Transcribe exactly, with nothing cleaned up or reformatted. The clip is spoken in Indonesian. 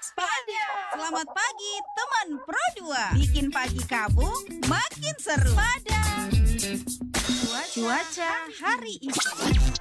Spada. Selamat pagi teman Pro dua. Bikin pagi kamu makin seru. Spada. Cuaca, Cuaca hari ini.